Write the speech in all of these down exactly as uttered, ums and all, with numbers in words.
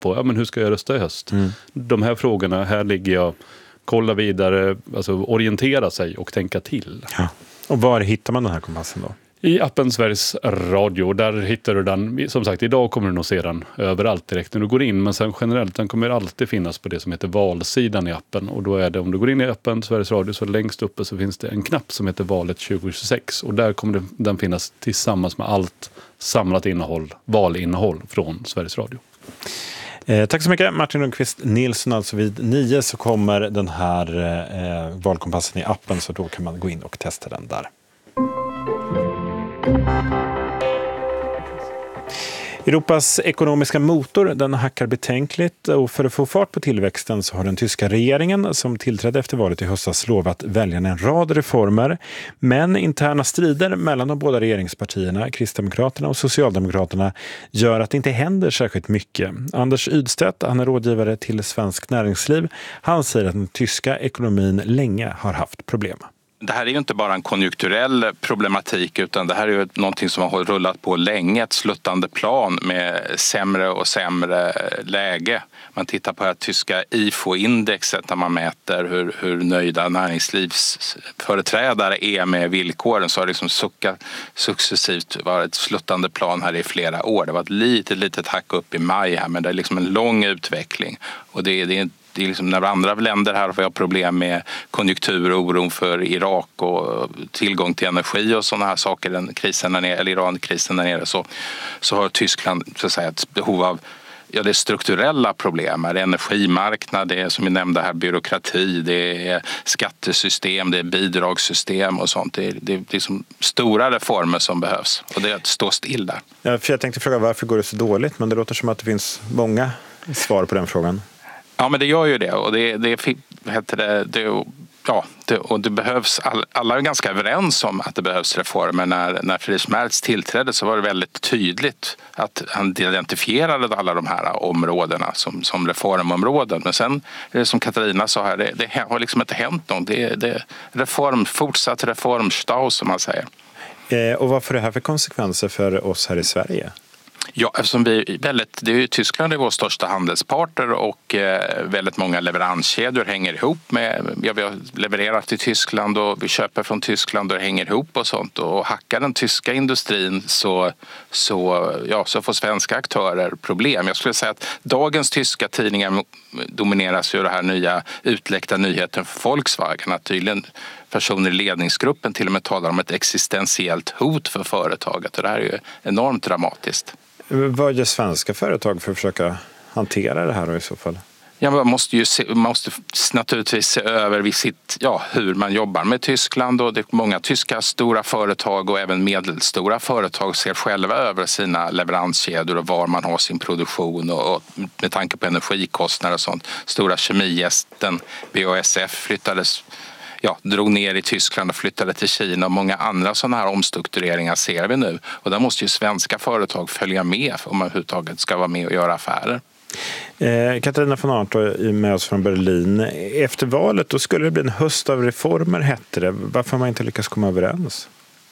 på, ja men hur ska jag rösta i höst? Mm. De här frågorna, här ligger jag, kolla vidare, alltså orientera sig och tänka till. Ja. Och var hittar man den här kompassen då? I appen Sveriges Radio, där hittar du den. Som sagt, idag kommer du nog se den överallt direkt när du går in. Men sen generellt, den kommer alltid finnas på det som heter valsidan i appen. Och då är det, om du går in i appen Sveriges Radio, så längst uppe så finns det en knapp som heter valet tjugo tjugosex. Och där kommer den finnas tillsammans med allt samlat innehåll, valinnehåll från Sveriges Radio. Eh, tack så mycket Martin Lundqvist Nilsson. Alltså vid nio så kommer den här eh, valkompassen i appen, så då kan man gå in och testa den där. Europas ekonomiska motor, den hackar betänkligt, och för att få fart på tillväxten så har den tyska regeringen som tillträdde efter valet i höstas lovat väljarna en rad reformer. Men interna strider mellan de båda regeringspartierna, Kristdemokraterna och Socialdemokraterna, gör att det inte händer särskilt mycket. Anders Ydstedt, han är rådgivare till Svensk Näringsliv. Han säger att den tyska ekonomin länge har haft problem. Det här är ju inte bara en konjunkturell problematik, utan det här är ju någonting som har rullat på länge, ett sluttande plan med sämre och sämre läge. Man tittar på det tyska I F O-indexet där man mäter hur, hur nöjda näringslivsföreträdare är med villkoren, så har det liksom suckat successivt varit ett sluttande plan här i flera år. Det var ett litet, litet hack upp i maj här, men det är liksom en lång utveckling, och det är, det är Det är liksom när andra länder här har problem med konjunktur och oron för Irak och tillgång till energi och sådana här saker, den krisen där nere, eller Iran-krisen där nere, så, så har Tyskland så att säga ett behov av, ja, det är strukturella problem. Det är energimarknad, det är som vi nämnde här byråkrati, det är skattesystem, det är bidragssystem och sånt. Det är, det är liksom stora reformer som behövs, och det är att stå still där. Ja, för jag tänkte fråga varför går det så dåligt, men det låter som att det finns många svar på den frågan. Ja, men det gör ju det, och det, det heter det, det ja, det, och det behövs, all, alla är ganska överens om att det behövs reformer. När, när Friedrich Merz tillträdde så var det väldigt tydligt att han identifierade alla de här områdena som, som reformområden. Men sen, som Katarina sa här, det, det har liksom inte hänt något. Det, det är reform, fortsatt reformstau som man säger. Eh, och vad får det här för konsekvenser för oss här i Sverige? Ja, eftersom vi väldigt, det är ju Tyskland är vår största handelspartner, och eh, väldigt många leveranskedjor hänger ihop med, ja, vi har levererat till Tyskland och vi köper från Tyskland och det hänger ihop och sånt, och hackar den tyska industrin så, så, ja, så får svenska aktörer problem. Jag skulle säga att dagens tyska tidningar domineras ju av det här nya utläckta nyheten för Volkswagen, att tydligen personer i ledningsgruppen till och med talar om ett existentiellt hot för företaget, och det här är ju enormt dramatiskt. Vad gör svenska företag för att försöka hantera det här då i så fall? Ja, man måste ju se, man måste naturligtvis se över sitt, ja, hur man jobbar med Tyskland, och det är många tyska stora företag och även medelstora företag ser själva över sina leveranskedjor och var man har sin produktion, och, och med tanke på energikostnader och sånt. Stora kemigästen B A S F flyttades, ja, drog ner i Tyskland och flyttade till Kina, och många andra sådana här omstruktureringar ser vi nu, och där måste ju svenska företag följa med om man överhuvudtaget ska vara med och göra affärer. Eh, Katarina von Arndt är med oss från Berlin. Efter valet då skulle det bli en höst av reformer, hette det. Varför har man inte lyckats komma överens?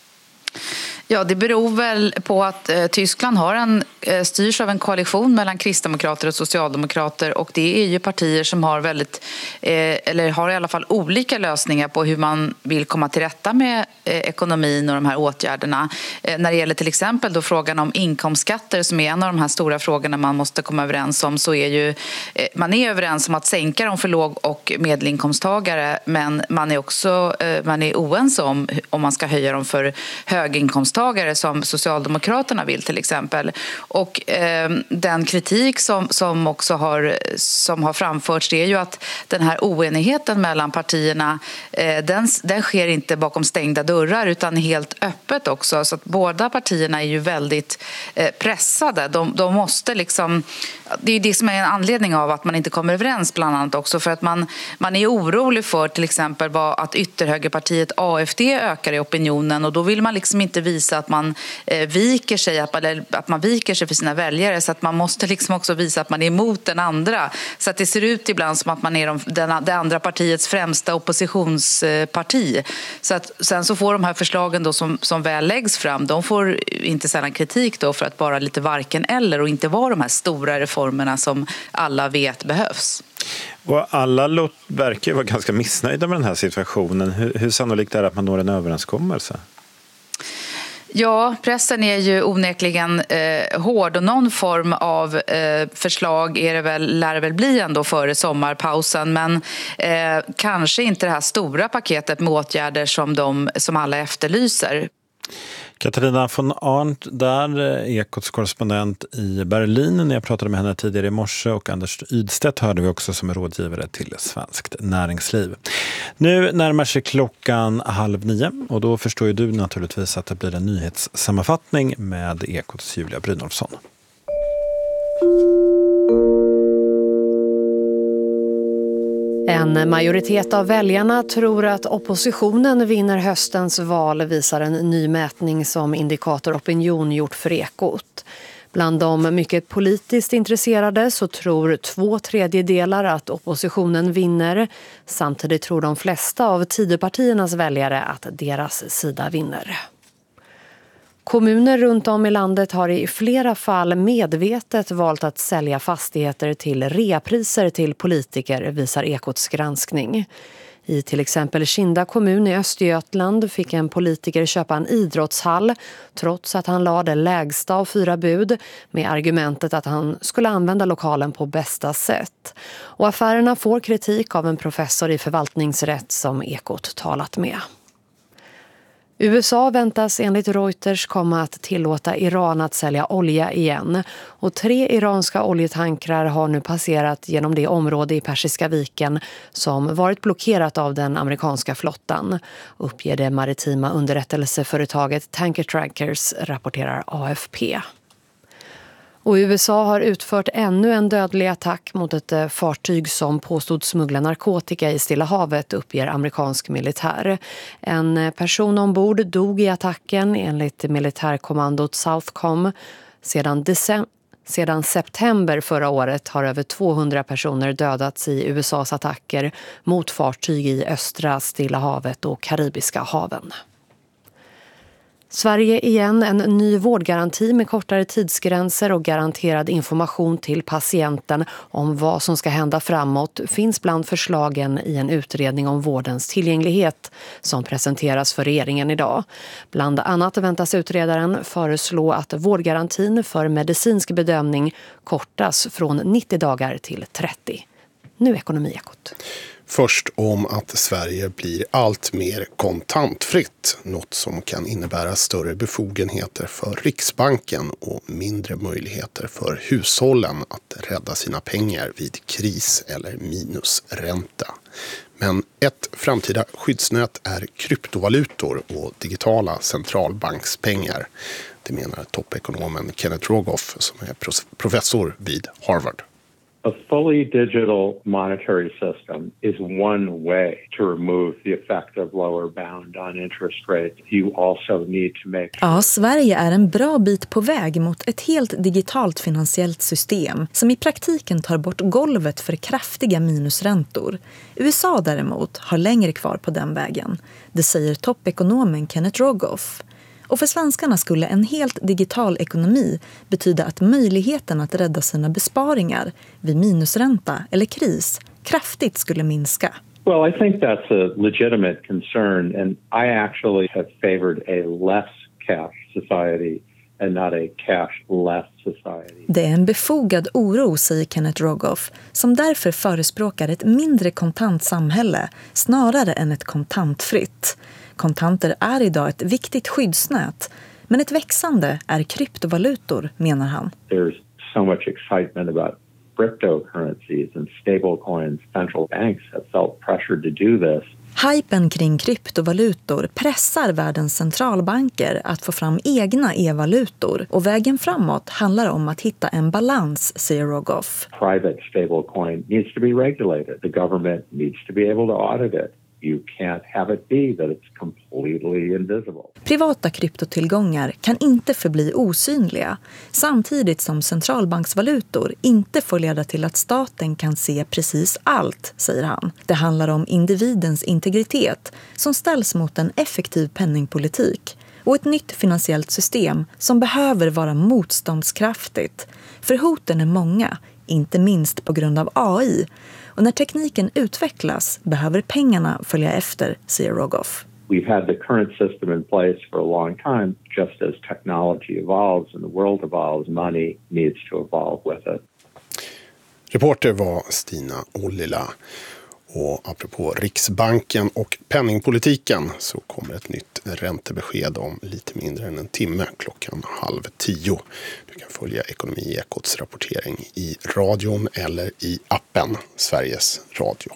Ja, det beror väl på att eh, Tyskland har en, eh, styrs av en koalition mellan kristdemokrater och socialdemokrater, och det är ju partier som har väldigt, eh, eller har i alla fall olika lösningar på hur man vill komma till rätta med eh, ekonomin och de här åtgärderna. Eh, när det gäller till exempel då frågan om inkomstskatter, som är en av de här stora frågorna man måste komma överens om, så är ju eh, man är överens om att sänka dem för låg- och medelinkomsttagare, men man är också eh, man är oense om om man ska höja dem för höginkomsttagare, som Socialdemokraterna vill till exempel. Och eh, den kritik som, som också har, som har framförts, det är ju att den här oenigheten mellan partierna, eh, den, den sker inte bakom stängda dörrar utan helt öppet också. Så att båda partierna är ju väldigt eh, pressade. De, de måste liksom, det är det som är en anledning av att man inte kommer överens, bland annat också för att man, man är orolig för till exempel vad, att ytterhögerpartiet A F D ökar i opinionen, och då vill man liksom inte visa visa att man eh, viker sig, att man, att man viker sig för sina väljare, så att man måste liksom också visa att man är emot den andra, så att det ser ut ibland som att man är de, den, det andra partiets främsta oppositionsparti. Så att sen så får de här förslagen då som, som väl läggs fram, de får inte sällan kritik då för att vara lite varken eller och inte vara de här stora reformerna som alla vet behövs. Och alla låt, verkar vara ganska missnöjda med den här situationen. Hur, hur sannolikt är det att man når en överenskommelse? Ja, pressen är ju onekligen eh, hård och någon form av eh, förslag är det väl, lär det väl bli ändå före sommarpausen, men eh, kanske inte det här stora paketet med åtgärder som, de, som alla efterlyser. Katarina von Arndt där, Ekots korrespondent i Berlin när jag pratade med henne tidigare i morse, och Anders Ydstedt hörde vi också som är rådgivare till Svenskt Näringsliv. Nu närmar sig klockan halv nio och då förstår ju du naturligtvis att det blir en nyhetssammanfattning med Ekots Julia Brynolfsson. En majoritet av väljarna tror att oppositionen vinner höstens val, visar en ny mätning som Indikator Opinion gjort för Ekot. Bland de mycket politiskt intresserade så tror två tredjedelar att oppositionen vinner. Samtidigt tror de flesta av Tidöpartiernas väljare att deras sida vinner. Kommuner runt om i landet har i flera fall medvetet valt att sälja fastigheter till reapriser till politiker, visar Ekots granskning. I till exempel Kinda kommun i Östergötland fick en politiker köpa en idrottshall trots att han lade det lägsta av fyra bud med argumentet att han skulle använda lokalen på bästa sätt. Och affärerna får kritik av en professor i förvaltningsrätt som Ekot talat med. U S A väntas enligt Reuters komma att tillåta Iran att sälja olja igen, och tre iranska oljetankrar har nu passerat genom det område i Persiska viken som varit blockerat av den amerikanska flottan, uppger det maritima underrättelseföretaget Tanker Trackers, rapporterar A F P. Och U S A har utfört ännu en dödlig attack mot ett fartyg som påstod smuggla narkotika i Stilla havet, uppger amerikansk militär. En person ombord dog i attacken enligt militärkommandot Southcom. Sedan, decem- sedan september förra året har över tvåhundra personer dödats i U S A:s attacker mot fartyg i östra Stilla havet och Karibiska haven. Sverige igen, en ny vårdgaranti med kortare tidsgränser och garanterad information till patienten om vad som ska hända framåt finns bland förslagen i en utredning om vårdens tillgänglighet som presenteras för regeringen idag. Bland annat väntas utredaren föreslå att vårdgarantin för medicinsk bedömning kortas från nittio dagar till trettio. Nu Ekonomiekot. Först om att Sverige blir allt mer kontantfritt, något som kan innebära större befogenheter för Riksbanken och mindre möjligheter för hushållen att rädda sina pengar vid kris eller minusränta. Men ett framtida skyddsnät är kryptovalutor och digitala centralbankspengar. Det menar toppekonomen Kenneth Rogoff som är professor vid Harvard. A fully digital monetary system is one way to remove the effect of lower bound on interest rates. You also need to make sure... Ja, Sverige är en bra bit på väg mot ett helt digitalt finansiellt system som i praktiken tar bort golvet för kraftiga minusräntor. U S A däremot har längre kvar på den vägen. Det säger toppekonomen Kenneth Rogoff. Och för svenskarna skulle en helt digital ekonomi betyda att möjligheten att rädda sina besparingar vid minusränta eller kris kraftigt skulle minska. Well, I think that's a legitimate concern, and I actually have favored a less cash society and not a cash-less society. Det är en befogad oro, säger Kenneth Rogoff, som därför förespråkar ett mindre kontant samhälle snarare än ett kontantfritt. Kontanter är idag ett viktigt skyddsnät, men ett växande är kryptovalutor, menar han. There's so much excitement about cryptocurrencies and stablecoins. Central banks have felt pressure to do this. Hypen kring kryptovalutor pressar världens centralbanker att få fram egna e-valutor, och vägen framåt handlar om att hitta en balans, säger Rogoff. Private stablecoin needs to be regulated. The government needs to be able to audit it. You can't have it be that it's completely invisible. Privata kryptotillgångar kan inte förbli osynliga, samtidigt som centralbanksvalutor inte får leda till att staten kan se precis allt, säger han. Det handlar om individens integritet som ställs mot en effektiv penningpolitik och ett nytt finansiellt system som behöver vara motståndskraftigt. För hoten är många, inte minst på grund av A I. Och när tekniken utvecklas behöver pengarna följa efter, säger Rogoff. We've had the current system in place for a long time. Just as technology evolves and the world evolves, money needs to evolve with it. Reporter var Stina Ollila. Och apropå Riksbanken och penningpolitiken så kommer ett nytt räntebesked om lite mindre än en timme klockan halv tio. Du kan följa Ekonomi-Ekots rapportering i radion eller i appen Sveriges Radio.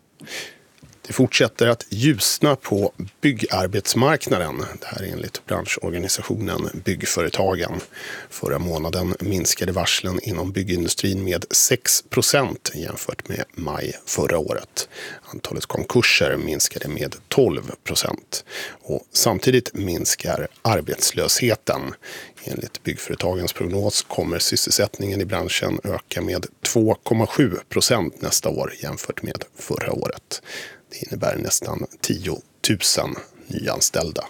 Det fortsätter att ljusna på byggarbetsmarknaden. Det här är enligt branschorganisationen Byggföretagen. Förra månaden minskade varslen inom byggindustrin med sex procent jämfört med maj förra året. Antalet konkurser minskade med tolv procent. Och samtidigt minskar arbetslösheten. Enligt Byggföretagens prognos kommer sysselsättningen i branschen öka med två komma sju procent nästa år jämfört med förra året. Det innebär nästan tio tusen nyanställda.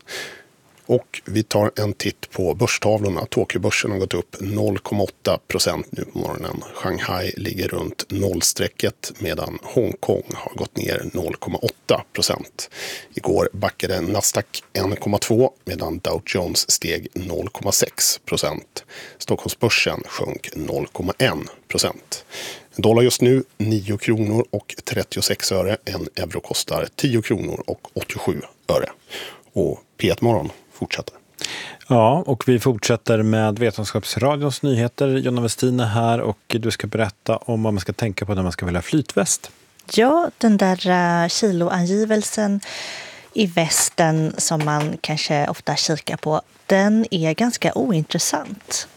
Och vi tar en titt på börstavlorna. Tokyobörsen har gått upp noll komma åtta procent nu på morgonen. Shanghai ligger runt nollstrecket medan Hongkong har gått ner noll komma åtta procent. Igår backade Nasdaq en komma två medan Dow Jones steg noll komma sex procent. Stockholmsbörsen sjönk noll komma en procent. En dollar just nu nio kronor och trettiosex öre. En euro kostar tio kronor och åttiosju öre. Och P ett Morgon fortsätter. Ja, och vi fortsätter med Vetenskapsradions nyheter. Jonna Westin är här och du ska berätta om vad man ska tänka på när man ska välja flytväst. Ja, den där uh, kiloangivelsen i västen som man kanske ofta kikar på, den är ganska ointressant.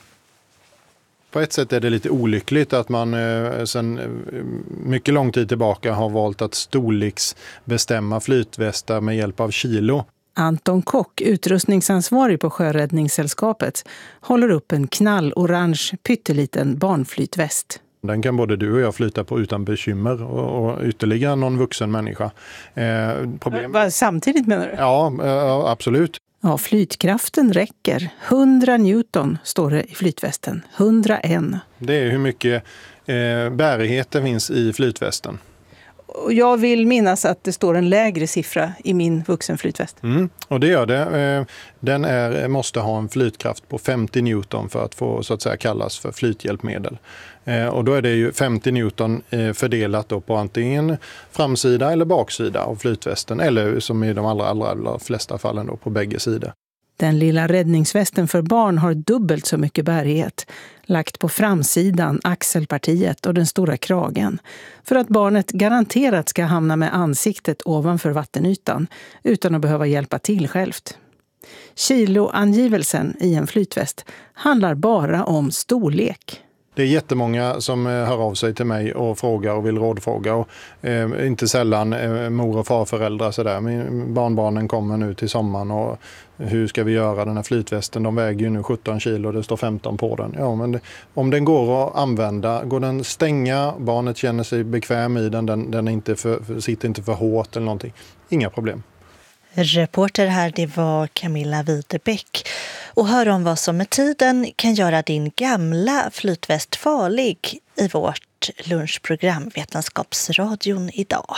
På ett sätt är det lite olyckligt att man eh, sedan eh, mycket lång tid tillbaka har valt att storleksbestämma flytvästar med hjälp av kilo. Anton Kock, utrustningsansvarig på Sjöräddningssällskapet, håller upp en knallorange pytteliten barnflytväst. Den kan både du och jag flyta på utan bekymmer och, och ytterligare någon vuxen människa. Eh, problem... Vad, samtidigt menar du? Ja, eh, absolut. Ja, flytkraften räcker. hundra newton står det i flytvästen. hundraen. Det är hur mycket eh, bärighet det finns i flytvästen. Jag vill minnas att det står en lägre siffra i min vuxenflytväst. Mm, och det gör det. Den är, måste ha en flytkraft på femtio newton för att få så att säga kallas för flythjälpmedel. Och då är det ju femtio newton fördelat då på antingen framsida eller baksida av flytvästen. Eller som i de allra, allra, allra flesta fallen då på bägge sidor. Den lilla räddningsvästen för barn har dubbelt så mycket bärighet, lagt på framsidan, axelpartiet och den stora kragen, för att barnet garanterat ska hamna med ansiktet ovanför vattenytan utan att behöva hjälpa till självt. Kiloangivelsen i en flytväst handlar bara om storlek. Det är jättemånga som hör av sig till mig och frågar och vill rådfråga. Och, eh, inte sällan eh, mor- och farföräldrar sådär. Min barnbarnen kommer nu till sommaren och hur ska vi göra den här flytvästen? De väger ju nu sjutton kilo och det står femton på den. Ja, men det, om den går att använda, går den stänga, barnet känner sig bekväm i den, den, den är inte för, sitter inte för hårt eller någonting. Inga problem. Reporter här, det var Camilla Widebeck. Och hör om vad som med tiden kan göra din gamla flytväst farlig i vårt lunchprogram Vetenskapsradion idag.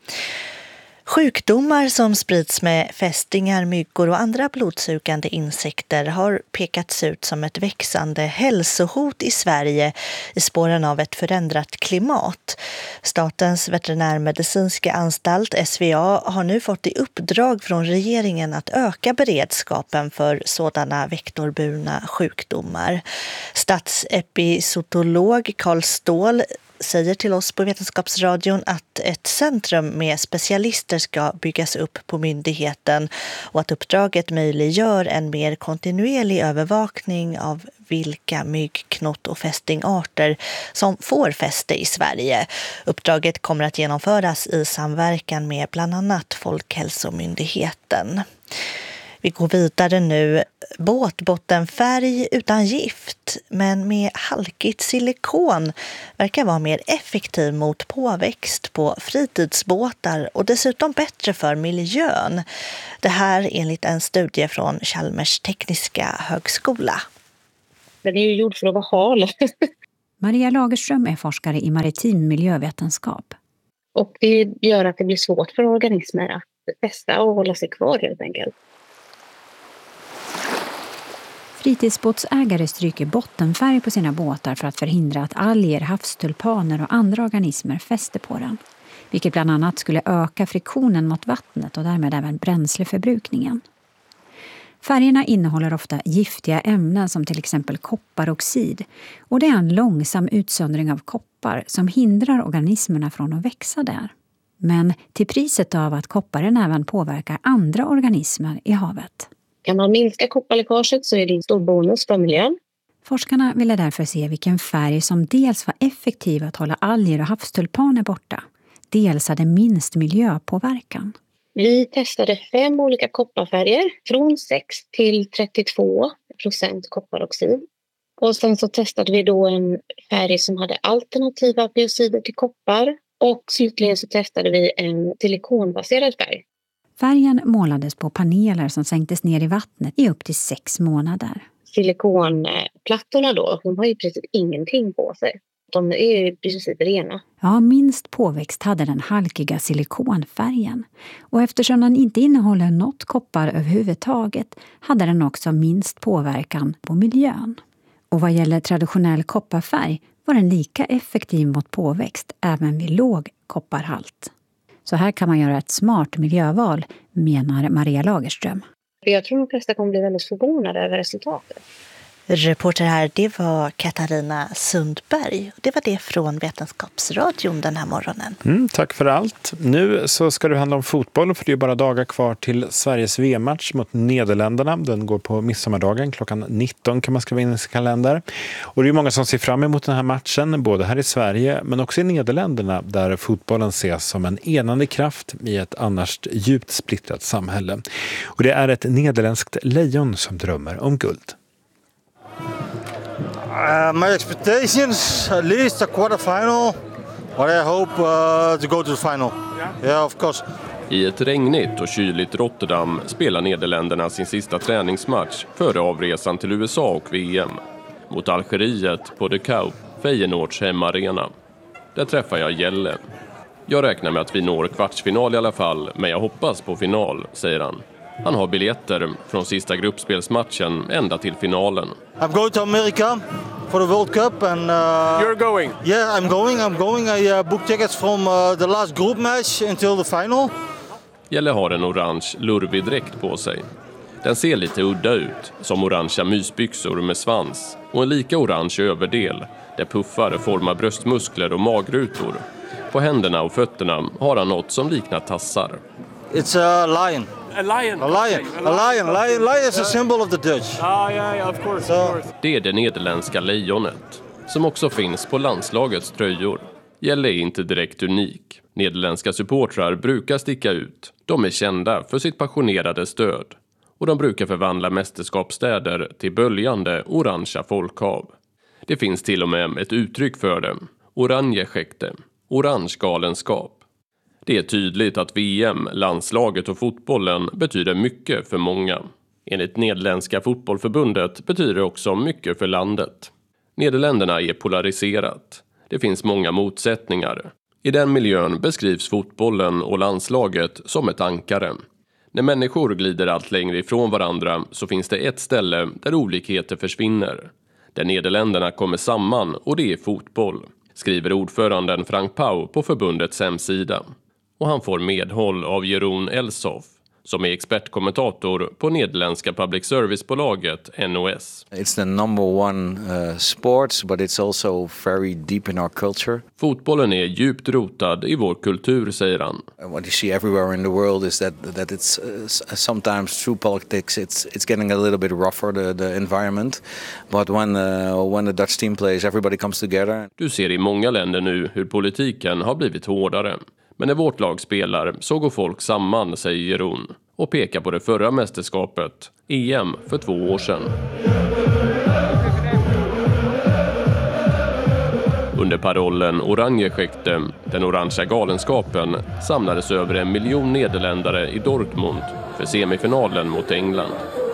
Sjukdomar som sprids med fästingar, myggor och andra blodsugande insekter har pekats ut som ett växande hälsohot i Sverige i spåren av ett förändrat klimat. Statens veterinärmedicinska anstalt S V A har nu fått i uppdrag från regeringen att öka beredskapen för sådana vektorburna sjukdomar. Statsepizootolog Carl Ståhl säger till oss på Vetenskapsradion att ett centrum med specialister ska byggas upp på myndigheten och att uppdraget möjliggör en mer kontinuerlig övervakning av vilka mygg-, knott- och fästingarter som får fäste i Sverige. Uppdraget kommer att genomföras i samverkan med bland annat Folkhälsomyndigheten. Vi går vidare nu. Båtbottenfärg utan gift men med halkigt silikon verkar vara mer effektiv mot påväxt på fritidsbåtar och dessutom bättre för miljön. Det här enligt en studie från Chalmers tekniska högskola. Den är ju gjord för att vara hal. Maria Lagerström är forskare i maritim miljövetenskap. Och det gör att det blir svårt för organismer att fästa och hålla sig kvar helt enkelt. Fritidsbåtsägare stryker bottenfärg på sina båtar för att förhindra att alger, havstulpaner och andra organismer fäster på den. Vilket bland annat skulle öka friktionen mot vattnet och därmed även bränsleförbrukningen. Färgerna innehåller ofta giftiga ämnen som till exempel kopparoxid. Och det är en långsam utsöndring av koppar som hindrar organismerna från att växa där. Men till priset av att kopparen även påverkar andra organismer i havet. Kan man minska kopparläckaget så är det en stor bonus för miljön. Forskarna ville därför se vilken färg som dels var effektiv att hålla alger och havstulpaner borta. Dels hade minst miljöpåverkan. Vi testade fem olika kopparfärger från sex till trettiotvå procent kopparoxid. Och sen så testade vi då en färg som hade alternativa biocider till koppar. Och slutligen så testade vi en silikonbaserad färg. Färgen målades på paneler som sänktes ner i vattnet i upp till sex månader. Silikonplattorna då, de har ju precis ingenting på sig. De är ju precis rena. Ja, minst påväxt hade den halkiga silikonfärgen. Och eftersom den inte innehåller något koppar överhuvudtaget hade den också minst påverkan på miljön. Och vad gäller traditionell kopparfärg var den lika effektiv mot påväxt även vid låg kopparhalt. Så här kan man göra ett smart miljöval, menar Maria Lagerström. Jag tror att de flesta kommer bli väldigt förvånade över resultatet. Reporter här, det var Katarina Sundberg. Det var det från Vetenskapsradion den här morgonen. Mm, tack för allt. Nu så ska det handla om fotboll, för det är bara dagar kvar till Sveriges V M-match mot Nederländerna. Den går på midsommardagen klockan nitton kan man skriva in i sin kalender. Och det är många som ser fram emot den här matchen, både här i Sverige men också i Nederländerna, där fotbollen ses som en enande kraft i ett annars djupt splittrat samhälle. Och det är ett nederländskt lejon som drömmer om guld. Uh, my expectations, at least a quarterfinal, but I hope uh, to go to the final. Yeah, of course. I ett regnigt och kyligt Rotterdam spelar Nederländerna sin sista träningsmatch före avresan till U S A och V M. Mot Algeriet på De Kuip, Feyenoords hemmaarena. Där träffar jag Jelle. Jag räknar med att vi når kvartsfinal i alla fall, men jag hoppas på final, säger han. Han har biljetter från sista gruppspelsmatchen ända till finalen. I'm going to America for the World Cup and uh, You're going? Yeah, I'm going. I'm going. I uh, booked tickets from uh, the last group match until the final. Jelle har en orange lurvig dräkt på sig. Den ser lite udda ut, som orangea mysbyxor med svans och en lika orange överdel där puffar formar bröstmuskler och magrutor. På händerna och fötterna har han något som liknar tassar. It's a lion. A lion. A lion. A lion. Lion. Lion is a symbol of the Dutch. Ah, yeah, yeah, of course, of course. Det är det nederländska lejonet, som också finns på landslagets tröjor. Jelle är inte direkt unik. Nederländska supportrar brukar sticka ut. De är kända för sitt passionerade stöd. Och de brukar förvandla mästerskapsstäder till böljande orangea folkhav. Det finns till och med ett uttryck för det. Orangeskekte. Orange galenskap. Det är tydligt att V M, landslaget och fotbollen betyder mycket för många. Enligt Nederländska fotbollförbundet betyder det också mycket för landet. Nederländerna är polariserat. Det finns många motsättningar. I den miljön beskrivs fotbollen och landslaget som ett ankare. När människor glider allt längre ifrån varandra så finns det ett ställe där olikheter försvinner. Där Nederländerna kommer samman och det är fotboll, skriver ordföranden Frank Pau på förbundets hemsida. Och han får medhåll av Jeroen Elsoff, som är expertkommentator på nederländska public service-bolaget N O S. It's the number one uh, sports, but it's also very deep in our culture. Fotbollen är djupt rotad i vår kultur, säger han. What you see everywhere in the world is that that it's uh, sometimes through politics it's it's getting a little bit rougher the the environment, but when uh, when the Dutch team plays everybody comes together. Du ser i många länder nu hur politiken har blivit hårdare. Men när vårt lag spelar så går folk samman, säger Jeroen, och pekar på det förra mästerskapet, E M för två år sedan. Under parollen Oranje-skikte, den orangea galenskapen, samlades över en miljon nederländare i Dortmund för semifinalen mot England.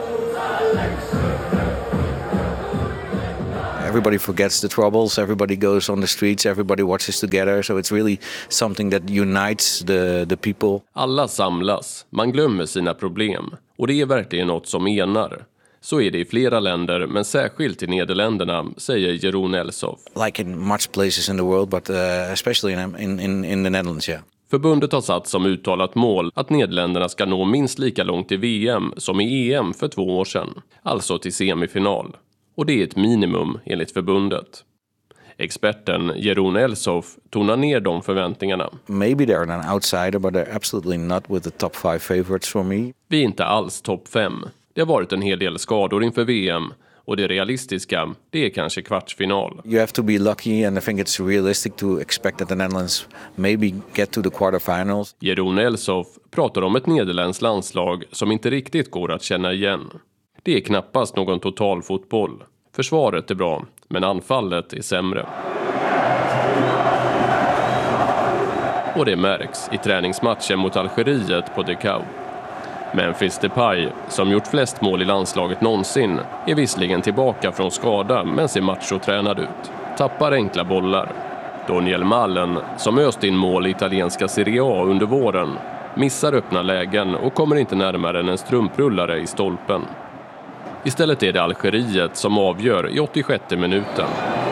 Everybody forgets the troubles, everybody goes on the streets, everybody watches together, so it's really something that unites the, the people. Alla samlas, man glömmer sina problem, och det är verkligen något som enar. Så är det i flera länder, men särskilt i Nederländerna, säger Jeroen Elsof. Like in much places in the world, but uh, especially in, in, in, in the Netherlands, yeah. Förbundet har satt som uttalat mål att Nederländerna ska nå minst lika långt i V M som i E M för två år sedan, alltså till semifinal. Och det är ett minimum enligt förbundet. Experten Jeroen Elsof tonar ner de förväntningarna. Maybe they're an outsider, but they're absolutely not with the top five favorites for me. Vi är inte alls topp fem. Det har varit en hel del skador inför V M. Och det realistiska, det är kanske kvartsfinal. You have to be lucky, and I think it's realistic to expect that the Netherlands maybe get to the quarterfinals. Jeroen Elsof pratar om ett nederländskt landslag som inte riktigt går att känna igen. Det är knappast någon totalfotboll. Försvaret är bra, men anfallet är sämre. Och det märks i träningsmatchen mot Algeriet på De Gaulle. Memphis Depay, som gjort flest mål i landslaget någonsin, är visserligen tillbaka från skada men ser machotränad ut. Tappar enkla bollar. Daniel Malen, som öst in mål i italienska Serie A under våren, missar öppna lägen och kommer inte närmare än en strumprullare i stolpen. Istället är det Algeriet som avgör i åttiosjätte minuten.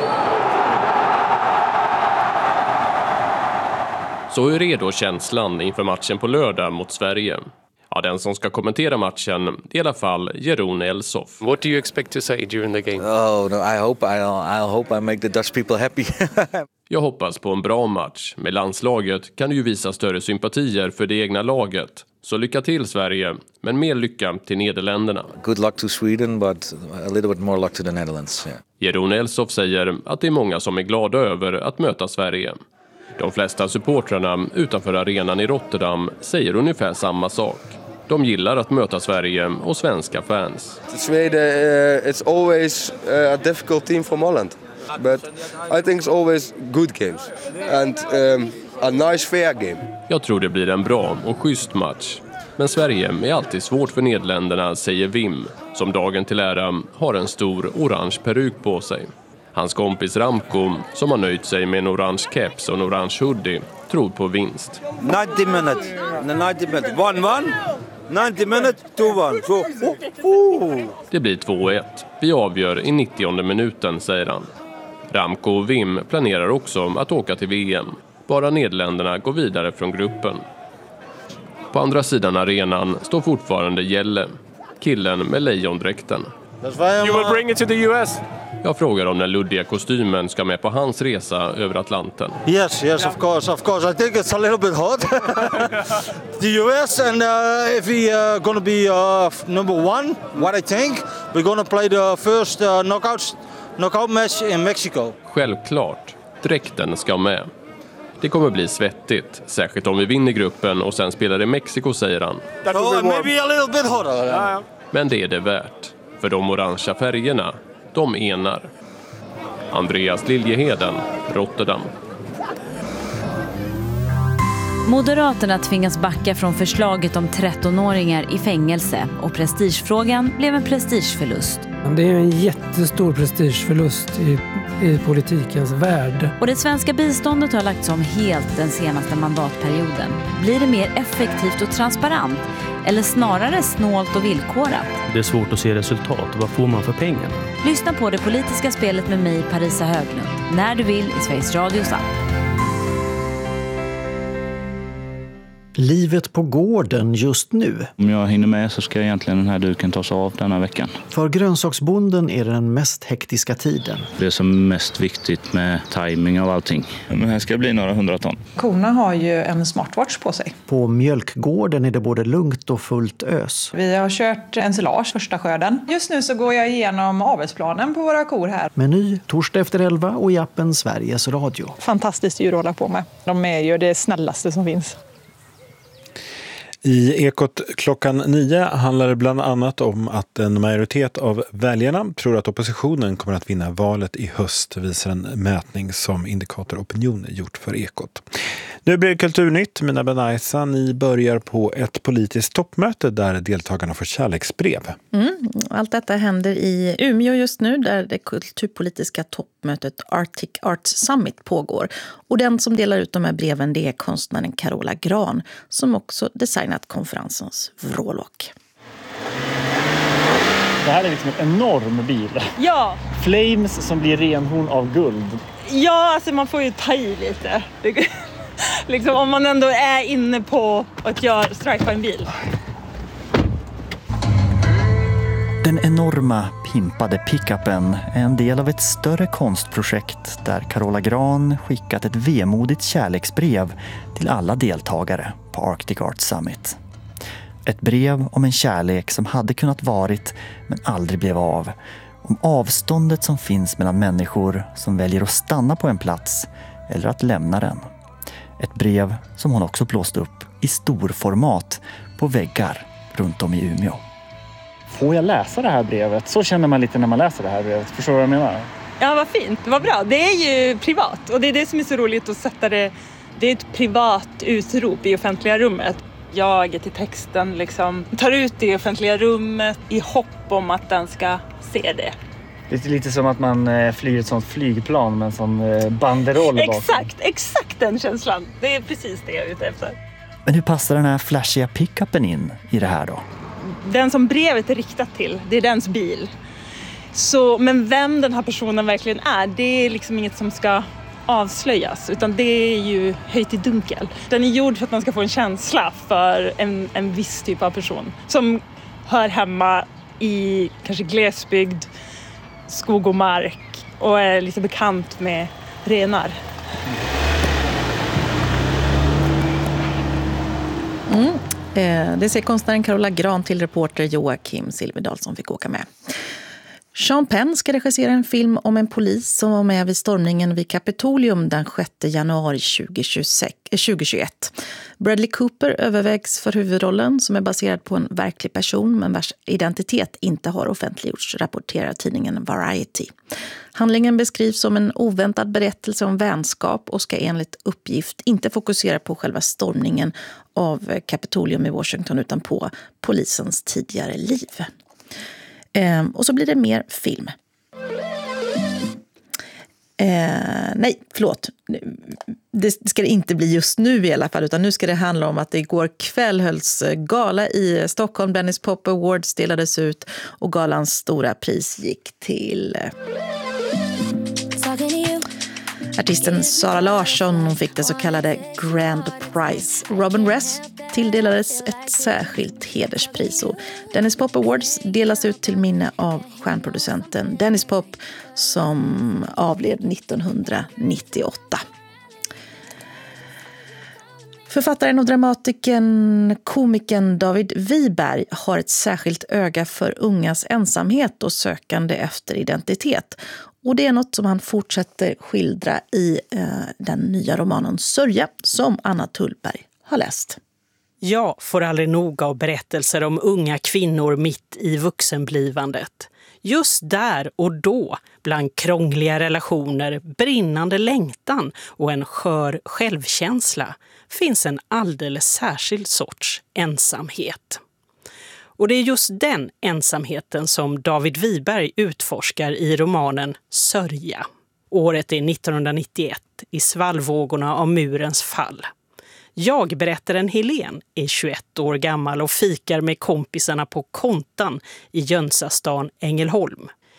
Så hur är då känslan inför matchen på lördag mot Sverige? Ja, den som ska kommentera matchen är i alla fall Jeroen Elsof. What do you expect to say during the game? Oh, no, I hope I'll, I'll hope I make the Dutch people happy. Jag hoppas på en bra match. Med landslaget kan du ju visa större sympatier för det egna laget. Så lycka till Sverige, men mer lycka till Nederländerna. Good luck to Sweden, but a little bit more luck to the Netherlands. Yeah. Jeroen Elsof säger att det är många som är glada över att möta Sverige. De flesta supportrarna utanför arenan i Rotterdam säger ungefär samma sak. De gillar att möta Sverige och svenska fans. Sweden, uh, it's always uh, a difficult team from Holland. But I think it's always good games. And um, a nice fair game. Jag tror det blir en bra och schysst match. Men Sverige är alltid svårt för Nederländerna, säger Wim, som dagen till ära har en stor orange peruk på sig. Hans kompis Ramko, som har nöjt sig med en orange keps och en orange hoodie, tror på vinst. nittio minutes. nittio minutes. one one. nittio minutes, two one. So, oh, oh. Det blir två ett. Vi avgör i nittionde minuten, säger han. Ramko och Wim planerar också att åka till V M. Bara Nederländerna går vidare från gruppen. På andra sidan arenan står fortfarande Jelle, killen med lejondräkten. You will bring it to the U S? Jag frågar om den luddiga kostymen ska med på hans resa över Atlanten. Yes, yes, of course, of course. I think it's a little bit hot. The U S, and uh, if we are uh, gonna be uh, number one, what I think, we're gonna play the first uh, knockout, knockout match in Mexico. Självklart, dräkten ska med. Det kommer bli svettigt, särskilt om vi vinner gruppen och sen spelar i Mexiko, säger han. So, maybe a little bit hotter. Yeah. Men det är det värt, för de orangea färgerna, de enar. Andreas Liljeheden, Rotterdam. Moderaterna tvingas backa från förslaget om trettonåringar i fängelse och prestigefrågan blev en prestigeförlust. Det är en jättestor prestigeförlust i, i politikens värld. Och det svenska biståndet har lagts om helt den senaste mandatperioden. Blir det mer effektivt och transparent eller snarare snålt och villkorat? Det är svårt att se resultat. Vad får man för pengarna? Lyssna på det politiska spelet med mig, Parisa Höglund, när du vill i Sveriges Radios app. Livet på gården just nu. Om jag hinner med så ska egentligen den här duken tas av denna veckan. För grönsaksbonden är det den mest hektiska tiden. Det som är mest viktigt med timing av allting. Men här ska bli några hundra ton. Korna har ju en smartwatch på sig. På mjölkgården är det både lugnt och fullt ös. Vi har kört ensilage första skörden. Just nu så går jag igenom avelsplanen på våra kor här. Meny torsdag efter elva och i appen Sveriges Radio. Fantastiskt djur att hålla på med. De är ju det snällaste som finns. I Ekot klockan nio handlar det bland annat om att en majoritet av väljarna tror att oppositionen kommer att vinna valet i höst, visar en mätning som Indikator Opinion gjort för Ekot. Nu blir det Kulturnytt. Mina Benaisa, ni börjar på ett politiskt toppmöte där deltagarna får kärleksbrev. Mm, allt detta händer i Umeå just nu där det kulturpolitiska toppmötet Arctic Arts Summit pågår. Och den som delar ut de här breven det är konstnären Carola Gran som också designat konferensens vrålock. Det här är liksom en enorm bil. Ja. Flames som blir renhorn av guld. Ja, alltså man får ju ta i lite. Liksom om man ändå är inne på att göra strike på en bil. Den enorma pimpade pickupen är en del av ett större konstprojekt där Carola Gran skickat ett vemodigt kärleksbrev till alla deltagare på Arctic Arts Summit. Ett brev om en kärlek som hade kunnat varit men aldrig blev av. Om avståndet som finns mellan människor som väljer att stanna på en plats eller att lämna den. Ett brev som hon också blåst upp i storformat på väggar runt om i Umeå. Får jag läsa det här brevet? Så känner man lite när man läser det här brevet. Förstår du vad jag menar? Ja, vad fint. Vad bra. Det är ju privat. Och det är det som är så roligt att sätta det. Det är ett privat utrop i offentliga rummet. Jag till texten liksom tar ut det i offentliga rummet i hopp om att den ska se det. Det är lite som att man flyger ett sånt flygplan med en sån banderoll bakom. Exakt, exakt den känslan. Det är precis det jag är ute efter. Men hur passar den här flashiga pickupen in i det här då? Den som brevet är riktat till, det är dens bil. Så, men vem den här personen verkligen är, det är liksom inget som ska avslöjas. Utan det är ju höjt i dunkel. Den är gjord för att man ska få en känsla för en, en viss typ av person. Som hör hemma i kanske glesbygd, skog och mark. Och är lite bekant med renar. Mm. Det säger konstnären Carola Gran till reporter Joakim Silverdal som fick åka med. Sean Penn ska regissera en film om en polis som var med vid stormningen vid Kapitolium den sjätte januari tjugohundratjugoett. Bradley Cooper övervägs för huvudrollen som är baserad på en verklig person men vars identitet inte har offentliggjorts, rapporterar tidningen Variety. Handlingen beskrivs som en oväntad berättelse om vänskap och ska enligt uppgift inte fokusera på själva stormningen av Kapitolium i Washington utan på polisens tidigare liv. Ehm, och så blir det mer film. Ehm, nej, förlåt. Det ska det inte bli just nu i alla fall, utan nu ska det handla om att det igår kväll hölls gala i Stockholm. Dennis Pop Awards delades ut och galans stora pris gick till artisten Sara Larsson. Hon fick det så kallade Grand Prize. Robin Rest tilldelades ett särskilt hederspris. Och Dennis Pop Awards delas ut till minne av stjärnproducenten Dennis Pop som avled nittonhundranittioåtta. Författaren och dramatikern, komikern David Wiberg har ett särskilt öga för ungas ensamhet och sökande efter identitet. Och det är något som han fortsätter skildra i eh, den nya romanen Sörja som Anna Tullberg har läst. Jag får aldrig nog av berättelser om unga kvinnor mitt i vuxenblivandet. Just där och då, bland krångliga relationer, brinnande längtan och en skör självkänsla, finns en alldeles särskild sorts ensamhet. Och det är just den ensamheten som David Wiberg utforskar i romanen Sörja. Året är nittonhundranittioett, i svallvågorna av murens fall. Jag, berättaren Helen, är tjugoett år gammal och fikar med kompisarna på Kontan i Jönsastan Ängelholm.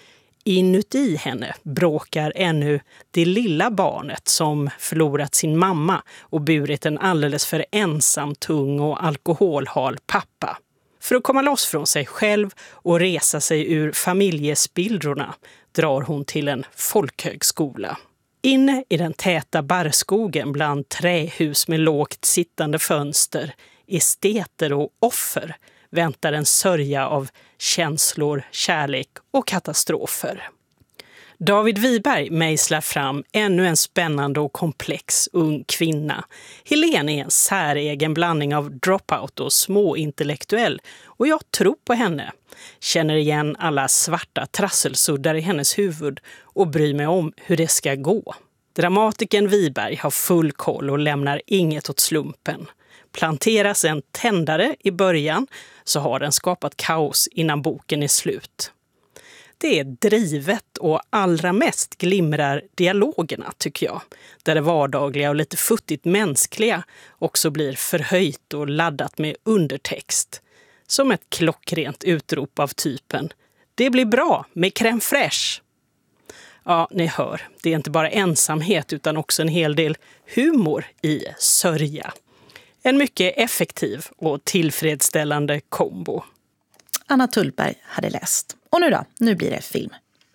inuti henne bråkar ännu det lilla barnet som förlorat sin mamma och burit en alldeles för ensam, tung och alkoholhal pappa. För att komma loss från sig själv och resa sig ur familjespillrorna drar hon till en folkhögskola. Inne i den täta barrskogen bland trähus med lågt sittande fönster, esteter och offer väntar en sörja av känslor, kärlek och katastrofer. David Wiberg mejslar fram ännu en spännande och komplex ung kvinna. Helene är en säregen blandning av dropout och småintellektuell och jag tror på henne. Känner igen alla svarta trasselsuddar i hennes huvud och bryr mig om hur det ska gå. Dramatikern Wiberg har full koll och lämnar inget åt slumpen. Planteras en tändare i början så har den skapat kaos innan boken är slut. Det är drivet och allra mest glimrar dialogerna tycker jag. Där det vardagliga och lite futtigt mänskliga också blir förhöjt och laddat med undertext. Som ett klockrent utrop av typen "Det blir bra med crème fraîche". Ja, ni hör, det är inte bara ensamhet utan också en hel del humor i sörja. En mycket effektiv och tillfredsställande kombo. Anna Tullberg hade läst. Och nu då? Nu blir det film.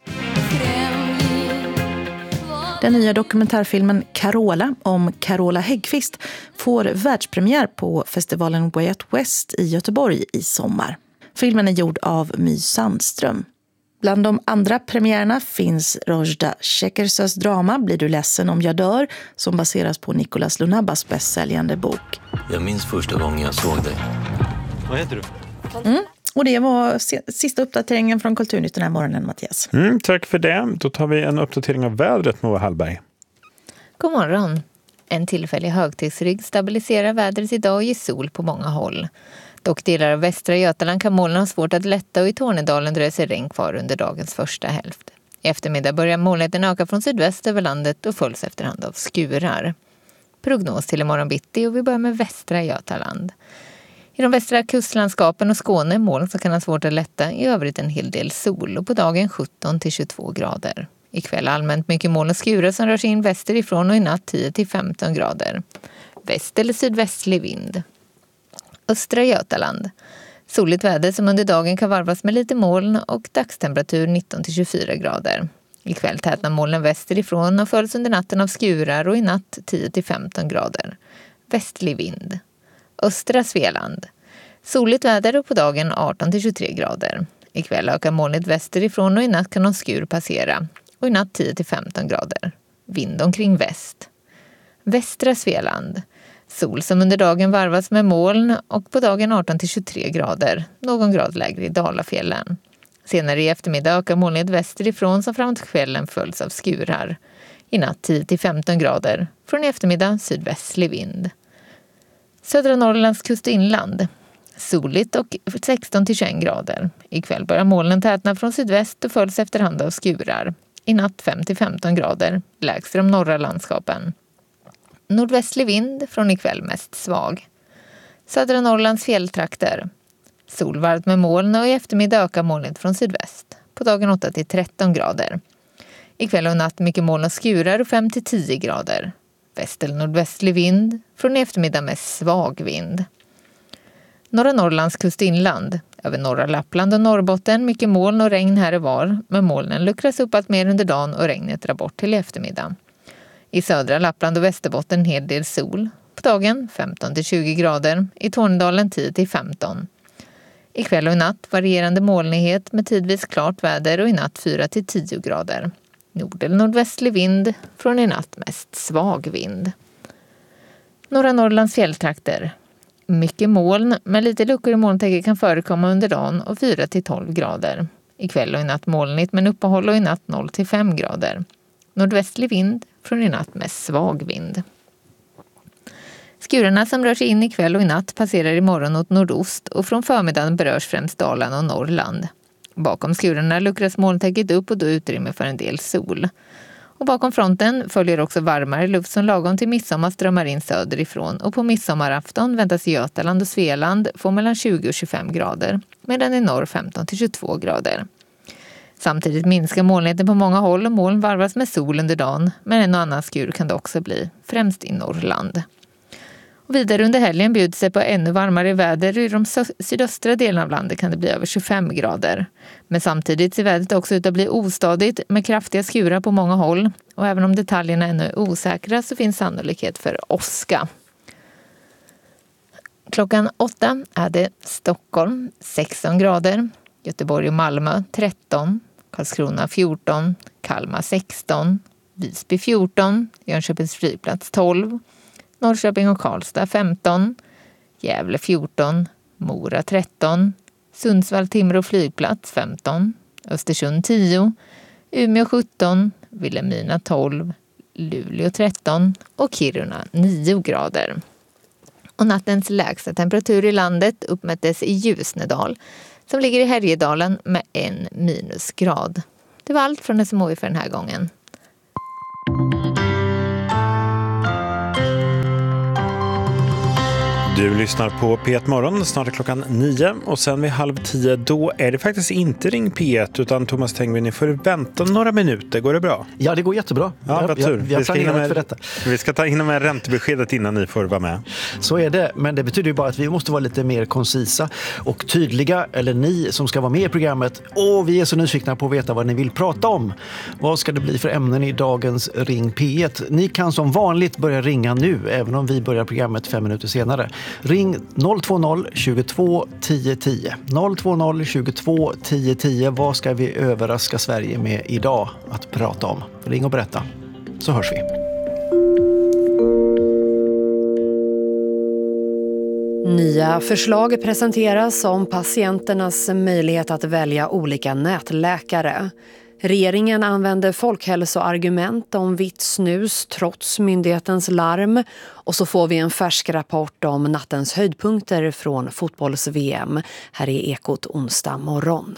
Den nya dokumentärfilmen Carola om Carola Häggkvist får världspremiär på festivalen Way Out West i Göteborg i sommar. Filmen är gjord av My Sandström. Bland de andra premiärerna finns Rojda Shekersös drama Blir du ledsen om jag dör, som baseras på Nicolas Lunabas bästsäljande bok. Jag minns första gången jag såg dig. Vad heter du? Mm. Och det var sista uppdateringen från Kulturnytt den här morgonen, Mattias. Mm, tack för det. Då tar vi en uppdatering av vädret, Moa Hallberg. God morgon. En tillfällig högtrycksrygg stabiliserar vädret idag och ger sol på många håll. Dock delar av västra Götaland kan molnen ha svårt att lätta och i Tornedalen dröjer sig regn kvar under dagens första hälft. I eftermiddag börjar molnigheten öka från sydväst över landet och följs efterhand av skurar. Prognos till imorgon bitti och vi börjar med västra Götaland. I de västra kustlandskapen och Skåne moln som kan ha svårt att lätta, i övrigt en hel del sol och på dagen sjutton till tjugotvå grader. Ikväll allmänt mycket moln och skurar som rör sig in västerifrån och i natt tio till femton grader. Väst- eller sydvästlig vind. Östra Götaland. Soligt väder som under dagen kan varvas med lite moln och dagstemperatur nitton till tjugofyra grader. Ikväll tätnar molnen västerifrån och följs under natten av skurar och i natt tio till femton grader. Västlig vind. Östra Svealand. Soligt väder och på dagen arton till tjugotre grader. Ikväll ökar molnet västerifrån och i natt kan någon skur passera. Och i natt tio till femton grader. Vind omkring väst. Västra Svealand. Sol som under dagen varvas med moln och på dagen arton till tjugotre grader. Någon grad lägre i Dalafjällen. Senare i eftermiddag ökar molnet västerifrån som framåt kvällen följs av skurar. I natt tio till femton grader. Från i eftermiddag sydvästlig vind. Södra Norrlands kust och inland. Soligt och sexton till tjugoett grader. Ikväll börjar molnen tätna från sydväst och följs efterhand av skurar. I natt fem till femton grader. Lägst i de norra landskapen. Nordvästlig vind från ikväll mest svag. Södra Norrlands fjälltrakter. Solvarmt med moln och i eftermiddag ökar molnet från sydväst. På dagen åtta till tretton grader. Ikväll och natt mycket moln och skurar och fem till tio grader. Väst- eller nordvästlig vind. Från i eftermiddag med svag vind. Norra Norrlands kustinland. Över norra Lappland och Norrbotten mycket moln och regn här och var. Men molnen luckras upp allt mer under dagen och regnet drar bort till eftermiddag. I södra Lappland och Västerbotten en hel del sol. På dagen femton till tjugo grader. I Tornedalen tio till femton. Ikväll och i natt varierande molnighet med tidvis klart väder och i natt fyra till tio grader. Nord- eller nordvästlig vind. Från i natt mest svag vind. Norra Norrlands fjälltrakter. Mycket moln, men lite luckor i molntäcket kan förekomma under dagen och fyra till tolv grader. Ikväll och i natt molnigt men uppehåll och i natt noll till fem grader. Nordvästlig vind, från i natt med svag vind. Skurarna som rör sig in ikväll och i natt passerar imorgon åt nordost och från förmiddagen berörs främst Dalarna och Norrland. Bakom skurarna luckras molntäcket upp och då utrymme för en del sol. Och bakom fronten följer också varmare luft som lagom till midsommar strömmar in söderifrån och på midsommarafton väntas Götaland och Svealand få mellan tjugo och tjugofem grader medan i norr femton till tjugotvå grader. Samtidigt minskar molnigheten på många håll och moln varvas med sol under dagen, men en och annan skur kan det också bli, främst i Norrland. Och vidare under helgen bjuds det på ännu varmare väder. I de sydöstra delarna av landet kan det bli över tjugofem grader. Men samtidigt ser vädret också ut att bli ostadigt med kraftiga skurar på många håll. Och även om detaljerna ännu är osäkra så finns sannolikhet för åska. Klockan åtta är det Stockholm sexton grader, Göteborg och Malmö tretton, Karlskrona fjorton, Kalmar sexton, Visby fjorton, Jönköpings flygplats tolv, Norrköping och Karlstad femton, Gävle fjorton, Mora tretton, Sundsvall Timrå flygplats femton, Östersund tio, Umeå sjutton, Vilhelmina tolv, Luleå tretton och Kiruna nio grader. Och nattens lägsta temperatur i landet uppmättes i Ljusnedal som ligger i Härjedalen med en minusgrad. Det var allt från S M H I för den här gången. Du lyssnar på P ett morgon, snart är klockan nio och sen vid halv tio då är det faktiskt inte Ring P ett utan Thomas Tengby, ni får vänta några minuter, går det bra? Ja, det går jättebra. Ja, vad tur. Vi, vi har planerat med, för detta. Vi ska ta in med räntebeskedet innan ni får vara med. Så är det, men det betyder ju bara att vi måste vara lite mer koncisa och tydliga, eller ni som ska vara med i programmet. Och vi är så nyfikna på att veta vad ni vill prata om. Vad ska det bli för ämnen i dagens Ring P ett? Ni kan som vanligt börja ringa nu, även om vi börjar programmet fem minuter senare. Ring noll två noll tjugotvå tio tio. noll två noll tjugotvå tio tio. Vad ska vi överraska Sverige med idag att prata om? Ring och berätta, så hörs vi. Nya förslag presenteras om patienternas möjlighet att välja olika nätläkare. Regeringen använder folkhälsoargument om vitt snus trots myndighetens larm. Och så får vi en färsk rapport om nattens höjdpunkter från fotbolls-V M. Här är Ekot onsdag morgon.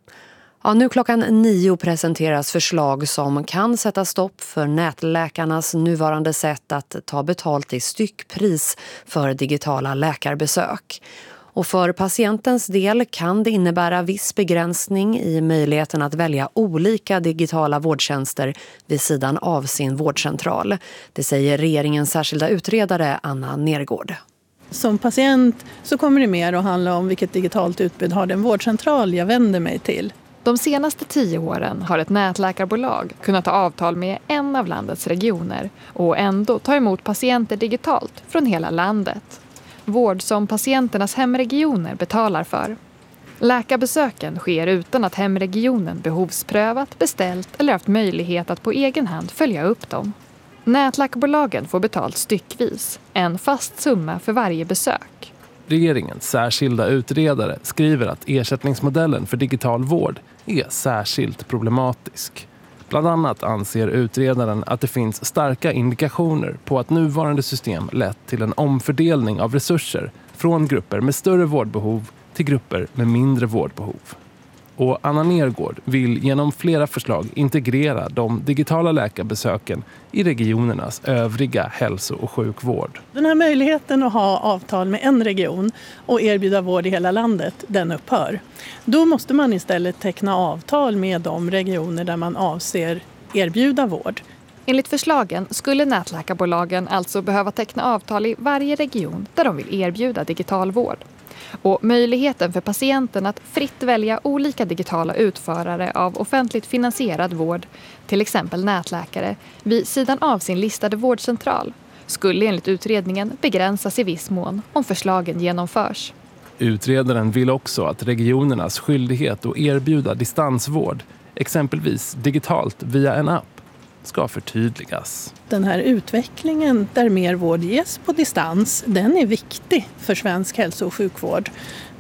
Ja, nu klockan nio presenteras förslag som kan sätta stopp för nätläkarnas nuvarande sätt att ta betalt i styckpris för digitala läkarbesök. Och för patientens del kan det innebära viss begränsning i möjligheten att välja olika digitala vårdtjänster vid sidan av sin vårdcentral. Det säger regeringens särskilda utredare Anna Nergård. Som patient så kommer det mer att handla om vilket digitalt utbud har den vårdcentral jag vänder mig till. De senaste tio åren har ett nätläkarbolag kunnat ha avtal med en av landets regioner och ändå ta emot patienter digitalt från hela landet. Vård som patienternas hemregioner betalar för. Läkarbesöken sker utan att hemregionen behovsprövat, beställt eller haft möjlighet att på egen hand följa upp dem. Nätläkarbolagen får betalt styckvis, en fast summa för varje besök. Regeringens särskilda utredare skriver att ersättningsmodellen för digital vård är särskilt problematisk. Bland annat anser utredaren att det finns starka indikationer på att nuvarande system lett till en omfördelning av resurser från grupper med större vårdbehov till grupper med mindre vårdbehov. Och Anna Nergård vill genom flera förslag integrera de digitala läkarbesöken i regionernas övriga hälso- och sjukvård. Den här möjligheten att ha avtal med en region och erbjuda vård i hela landet, den upphör. Då måste man istället teckna avtal med de regioner där man avser erbjuda vård. Enligt förslagen skulle nätläkarbolagen alltså behöva teckna avtal i varje region där de vill erbjuda digital vård. Och möjligheten för patienten att fritt välja olika digitala utförare av offentligt finansierad vård, till exempel nätläkare, vid sidan av sin listade vårdcentral, skulle enligt utredningen begränsas i viss mån om förslagen genomförs. Utredaren vill också att regionernas skyldighet att erbjuda distansvård, exempelvis digitalt via en app, ska förtydligas. Den här utvecklingen där mer vård ges på distans, den är viktig för svensk hälso- och sjukvård.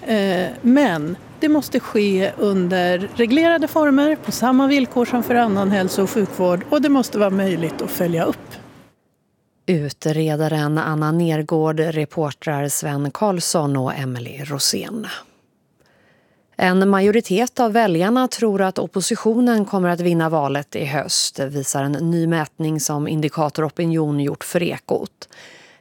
Men det måste ske under reglerade former på samma villkor som för annan hälso- och sjukvård och det måste vara möjligt att följa upp. Utredaren Anna Nergård, reportrar Sven Karlsson och Emily Rosén. En majoritet av väljarna tror att oppositionen kommer att vinna valet i höst, visar en ny mätning som Indikator Opinion gjort för Ekot.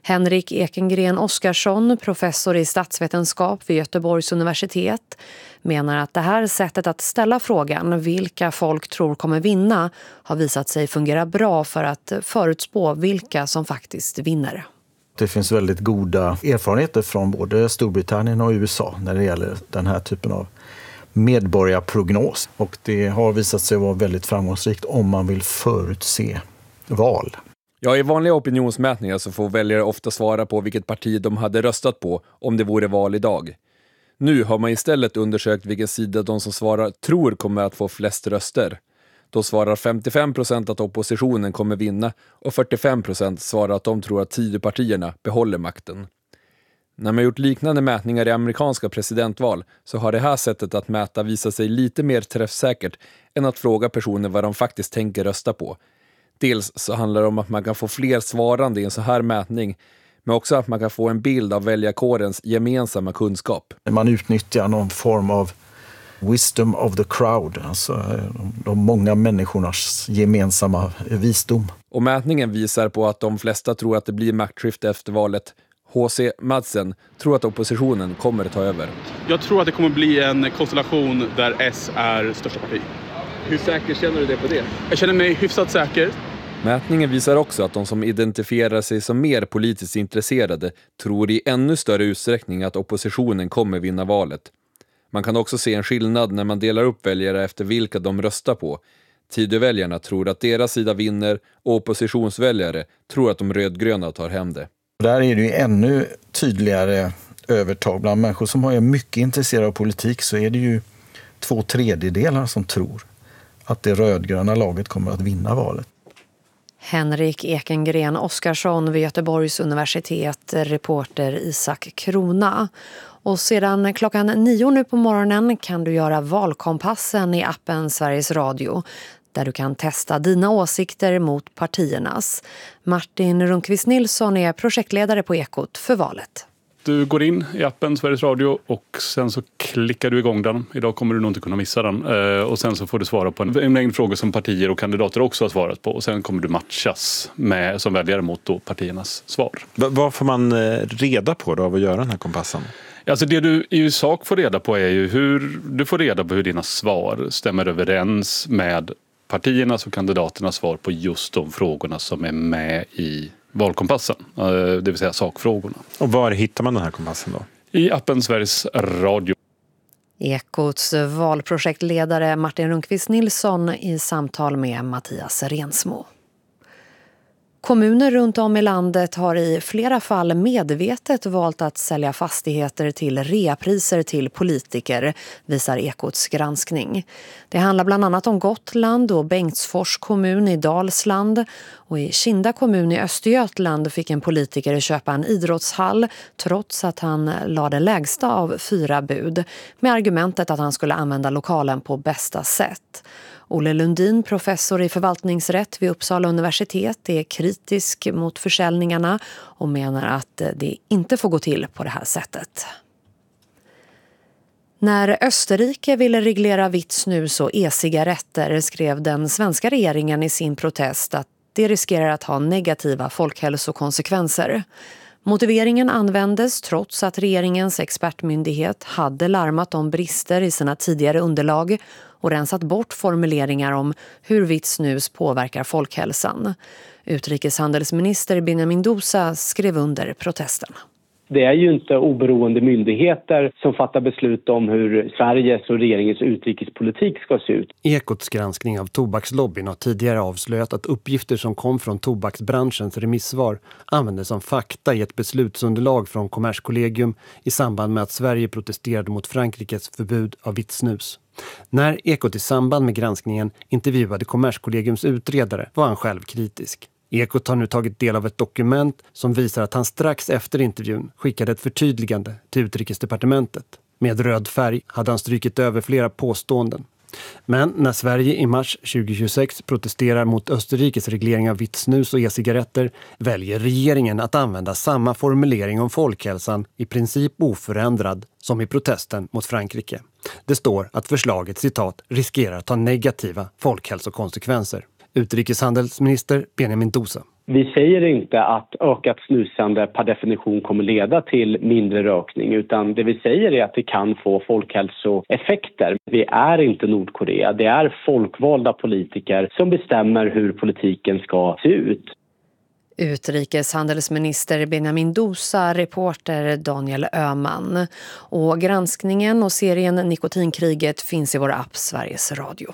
Henrik Ekengren Oskarsson, professor i statsvetenskap vid Göteborgs universitet, menar att det här sättet att ställa frågan vilka folk tror kommer vinna har visat sig fungera bra för att förutspå vilka som faktiskt vinner. Det finns väldigt goda erfarenheter från både Storbritannien och U S A när det gäller den här typen av medborgarprognos. Och det har visat sig vara väldigt framgångsrikt om man vill förutse val. Ja, i vanliga opinionsmätningar så får väljare ofta svara på vilket parti de hade röstat på om det vore val idag. Nu har man istället undersökt vilken sida de som svarar tror kommer att få flest röster. Då svarar femtiofem procent att oppositionen kommer vinna och fyrtiofem procent svarar att de tror att Tidöpartierna behåller makten. När man gjort liknande mätningar i amerikanska presidentval så har det här sättet att mäta visat sig lite mer träffsäkert än att fråga personer vad de faktiskt tänker rösta på. Dels så handlar det om att man kan få fler svarande i en så här mätning, men också att man kan få en bild av väljarkårens gemensamma kunskap. Man utnyttjar någon form av wisdom of the crowd, alltså de många människornas gemensamma visdom. Och mätningen visar på att de flesta tror att det blir maktskifte efter valet. H C Madsen tror att oppositionen kommer att ta över. Jag tror att det kommer bli en konstellation där S är största parti. Hur säker känner du det på det? Jag känner mig hyfsat säker. Mätningen visar också att de som identifierar sig som mer politiskt intresserade tror i ännu större utsträckning att oppositionen kommer vinna valet. Man kan också se en skillnad när man delar upp väljare efter vilka de röstar på. Tidöväljarna tror att deras sida vinner och oppositionsväljare tror att de rödgröna tar hem det. Där är det ju ännu tydligare övertag. Bland människor som är mycket intresserade av politik så är det ju två tredjedelar som tror att det rödgröna laget kommer att vinna valet. Henrik Ekengren Oskarsson vid Göteborgs universitet, reporter Isak Krona. Och sedan klockan nio nu på morgonen kan du göra valkompassen i appen Sveriges Radio, där du kan testa dina åsikter mot partiernas. Martin Rundqvist Nilsson är projektledare på Ekot för valet. Du går in i appen Sveriges Radio och sen så klickar du igång den. Idag kommer du nog inte kunna missa den. Och sen så får du svara på en mängd frågor som partier och kandidater också har svarat på. Och sen kommer du matchas med, som väljare mot då partiernas svar. Vad får man reda på då av att göra den här kompassen? Alltså det du i sak får reda på är ju hur du får reda på hur dina svar stämmer överens med partiernas och kandidaternas svar på just de frågorna som är med i valkompassen, det vill säga sakfrågorna. Och var hittar man den här kompassen då? I appen Sveriges Radio. Ekots valprojektledare Martin Rundqvist Nilsson i samtal med Mattias Rensmo. Kommuner runt om i landet har i flera fall medvetet valt att sälja fastigheter till reapriser till politiker, visar Ekots granskning. Det handlar bland annat om Gotland och Bengtsfors kommun i Dalsland. Och i Kinda kommun i Östergötland fick en politiker köpa en idrottshall trots att han lade det lägsta av fyra bud med argumentet att han skulle använda lokalen på bästa sätt. Olle Lundin, professor i förvaltningsrätt vid Uppsala universitet, är kritisk mot försäljningarna och menar att det inte får gå till på det här sättet. När Österrike ville reglera vitt snus och e-cigaretter skrev den svenska regeringen i sin protest att det riskerar att ha negativa folkhälsokonsekvenser. Motiveringen användes trots att regeringens expertmyndighet hade larmat om brister i sina tidigare underlag och rensat bort formuleringar om hur vitt snus påverkar folkhälsan. Utrikeshandelsminister Benjamin Mendoza skrev under protesten. Det är ju inte oberoende myndigheter som fattar beslut om hur Sveriges och regeringens utrikespolitik ska se ut. Ekots granskning av tobakslobbyn har tidigare avslöjat att uppgifter som kom från tobaksbranschens remissvar användes som fakta i ett beslutsunderlag från Kommerskollegium i samband med att Sverige protesterade mot Frankrikes förbud av vitt snus. När Ekot i samband med granskningen intervjuade Kommerskollegiums utredare var han själv kritisk. Ekot har nu tagit del av ett dokument som visar att han strax efter intervjun skickade ett förtydligande till Utrikesdepartementet. Med röd färg hade han strykit över flera påståenden. Men när Sverige i mars tjugohundratjugosex protesterar mot Österrikes reglering av vitt snus och e-cigaretter väljer regeringen att använda samma formulering om folkhälsan i princip oförändrad som i protesten mot Frankrike. Det står att förslaget, citat, riskerar att ha negativa folkhälsokonsekvenser. Utrikeshandelsminister Benjamin Mendoza. Vi säger inte att ökat snusande per definition kommer leda till mindre rökning, utan det vi säger är att det kan få folkhälsoeffekter. Vi är inte Nordkorea, det är folkvalda politiker som bestämmer hur politiken ska se ut. Utrikeshandelsminister Benjamin Dosa, reporter Daniel Öhman. Och granskningen och serien Nikotinkriget finns i vår app Sveriges Radio.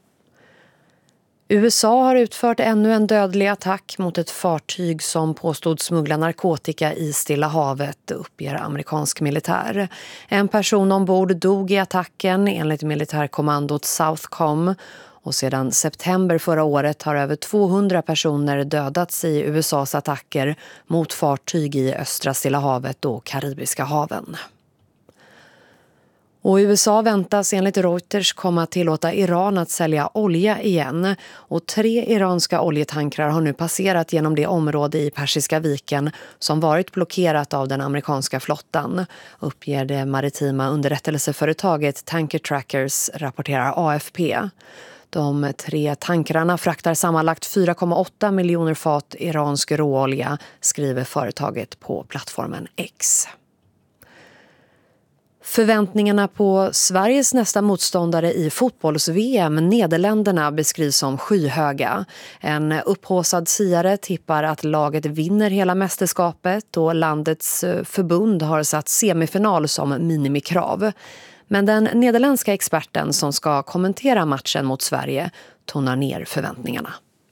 U S A har utfört ännu en dödlig attack mot ett fartyg som påstod smuggla narkotika i Stilla havet, uppger amerikansk militär. En person ombord dog i attacken enligt militärkommandot Southcom. Och sedan september förra året har över tvåhundra personer dödats i U S A:s attacker mot fartyg i östra Stilla havet och Karibiska haven. Och U S A väntas enligt Reuters komma att tillåta Iran att sälja olja igen. Och tre iranska oljetankrar har nu passerat genom det område i Persiska viken som varit blockerat av den amerikanska flottan, uppger det maritima underrättelseföretaget Tanker Trackers, rapporterar A F P. De tre tankrarna fraktar sammanlagt fyra komma åtta miljoner fat iransk råolja, skriver företaget på plattformen X. Förväntningarna på Sveriges nästa motståndare i fotbolls-V M, Nederländerna, beskrivs som skyhöga. En upphåsad siare tippar att laget vinner hela mästerskapet och landets förbund har satt semifinal som minimikrav. Men den nederländska experten som ska kommentera matchen mot Sverige tonar ner förväntningarna.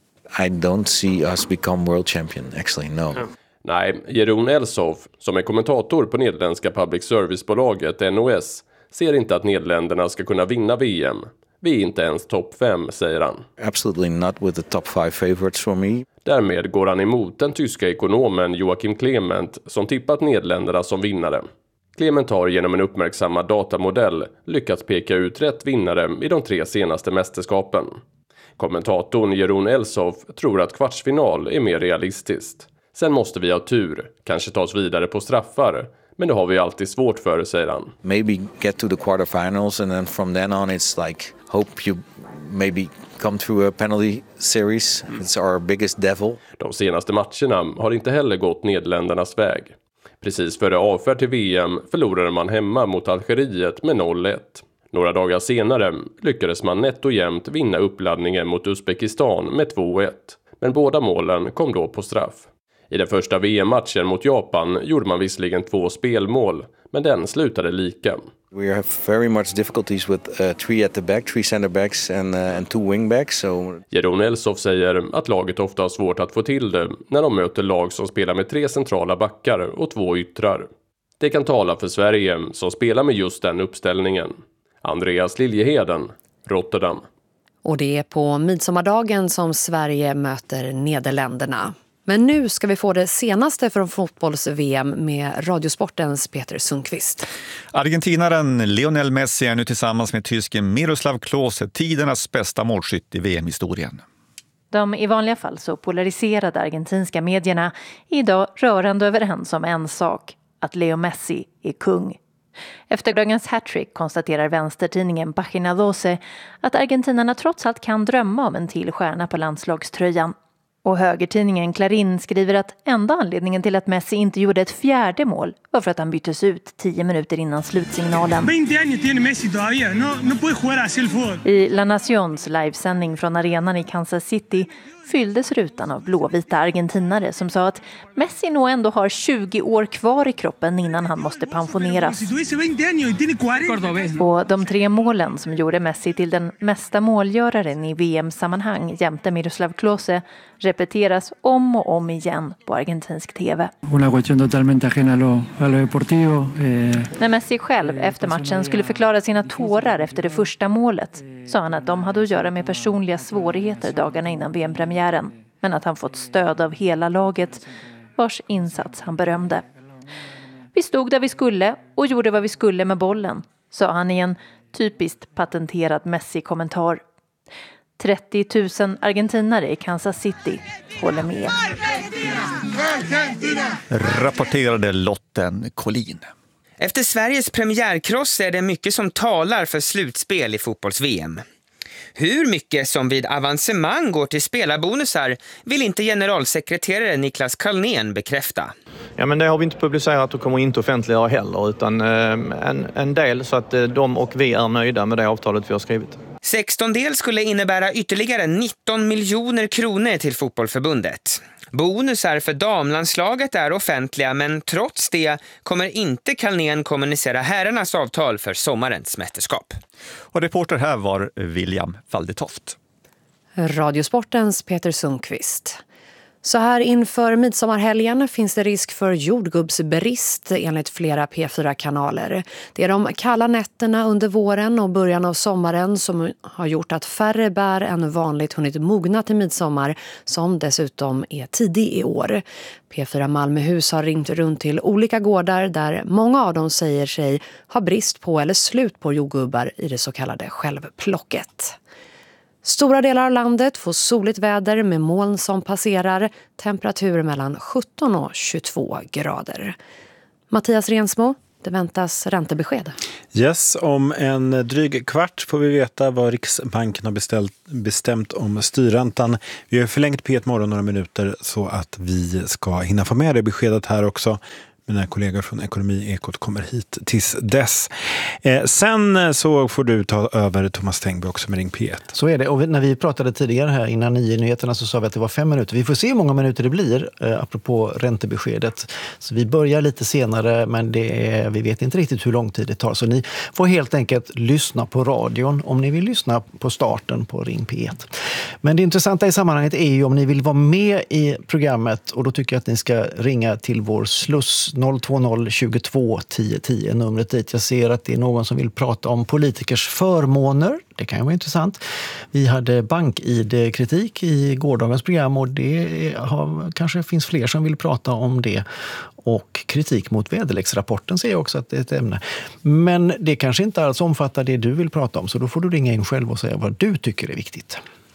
I don't see us become world champion, actually, no. Nej, Jeroen Elsof, som är kommentator på nederländska public service-bolaget N O S, ser inte att Nederländerna ska kunna vinna V M. Vi är inte ens topp fem, säger han. Absolutely not with the top five favorites for me. Därmed går han emot den tyska ekonomen Joachim Clement som tippat Nederländerna som vinnare. Clement har genom en uppmärksammad datamodell lyckats peka ut rätt vinnare i de tre senaste mästerskapen. Kommentatorn Jeroen Elsof tror att kvartsfinal är mer realistiskt. Sen måste vi ha tur, kanske ta oss vidare på straffar, men det har vi alltid svårt för, säger han. Maybe get to the quarterfinals and then from then on it's like hope you maybe come through a penalty series. It's our biggest devil. De senaste matcherna har inte heller gått Nederländernas väg. Precis före avfärd till V M förlorade man hemma mot Algeriet med noll ett. Några dagar senare lyckades man nätt och jämnt vinna uppladdningen mot Uzbekistan med två ett. Men båda målen kom då på straff. I den första V M-matchen mot Japan gjorde man visserligen två spelmål, men den slutade lika. We have very much difficulties with uh, three at the back, three center backs and, uh, and two wing backs. So... Jeroen Elsof säger att laget ofta har svårt att få till det när de möter lag som spelar med tre centrala backar och två yttrar. Det kan tala för Sverige som spelar med just den uppställningen. Andreas Liljeheden, Rotterdam. Och det är på midsommardagen som Sverige möter Nederländerna. Men nu ska vi få det senaste från fotbolls-V M med Radiosportens Peter Sundqvist. Argentinaren Lionel Messi är nu tillsammans med tysken Miroslav Klose tidernas bästa målskytt i V M-historien. De i vanliga fall så polariserade argentinska medierna är idag rörande överens om en sak, att Leo Messi är kung. Efter dagens hattrick konstaterar vänstertidningen Página doce att argentinarna trots allt kan drömma om en till stjärna på landslagströjan. Och högertidningen Clarín skriver att enda anledningen till att Messi inte gjorde ett fjärde mål var för att han byttes ut tio minuter innan slutsignalen. I La Nacions livesändning från arenan i Kansas City fylldes rutan av blåvita argentinare som sa att Messi nog ändå har tjugo år kvar i kroppen innan han måste pensioneras. Och de tre målen som gjorde Messi till den mesta målgöraren i V M-sammanhang jämte Miroslav Klose repeteras om och om igen på argentinsk tv. När Messi själv efter matchen skulle förklara sina tårar efter det första målet sa han att de hade att göra med personliga svårigheter dagarna innan V M-premiären, men att han fått stöd av hela laget vars insats han berömde. Vi stod där vi skulle och gjorde vad vi skulle med bollen, sa han i en typiskt patenterad Messi-kommentar. trettio tusen argentinare i Kansas City håller med. Rapporterade Lotten Collin. Efter Sveriges premiärkross är det mycket som talar för slutspel i fotbolls-V M. Hur mycket som vid avancemang går till spelarbonusar vill inte generalsekreterare Niklas Carlnén bekräfta. Ja, men det har vi inte publicerat och kommer inte offentliggöra heller, utan en, en del så att de och vi är nöjda med det avtalet vi har skrivit. sexton del skulle innebära ytterligare nitton miljoner kronor till fotbollförbundet. Bonusar för damlandslaget är offentliga, men trots det kommer inte Carlnén kommunicera herrarnas avtal för sommarens mästerskap. Och reporter här var William Valdetoft. Radiosportens Peter Sundqvist. Så här inför midsommarhelgen finns det risk för jordgubbsbrist enligt flera P fyra-kanaler. Det är de kalla nätterna under våren och början av sommaren som har gjort att färre bär än vanligt hunnit mogna till midsommar, som dessutom är tidig i år. P fyra Malmöhus har ringt runt till olika gårdar där många av dem säger sig ha brist på eller slut på jordgubbar i det så kallade självplocket. Stora delar av landet får soligt väder med moln som passerar, temperaturer mellan sjutton och tjugotvå grader. Mattias Rensmo, det väntas räntebesked. Yes, om en dryg kvart får vi veta vad Riksbanken har beställt, bestämt om styrräntan. Vi har förlängt P ett morgon några minuter så att vi ska hinna få med det beskedet här också. Mina kollegor från Ekonomi-ekot kommer hit tills dess. Eh, sen så får du ta över Thomas Tengby också med Ring P ett. Så är det. Och när vi pratade tidigare här innan nio nyheterna så sa vi att det var fem minuter. Vi får se hur många minuter det blir eh, apropå räntebeskedet. Så vi börjar lite senare, men det är, vi vet inte riktigt hur lång tid det tar. Så ni får helt enkelt lyssna på radion om ni vill lyssna på starten på Ring P ett. Men det intressanta i sammanhanget är ju om ni vill vara med i programmet, och då tycker jag att ni ska ringa till vår sluss noll två noll tjugotvå tio tio, numret dit. Jag ser att det är någon som vill prata om politikers förmåner. Det kan ju vara intressant. Vi hade bank-I D-kritik i gårdagens program och det har, kanske finns fler som vill prata om det. Och kritik mot väderleksrapporten ser jag också att det är ett ämne. Men det kanske inte alls omfattar det du vill prata om, så då får du ringa in själv och säga vad du tycker är viktigt.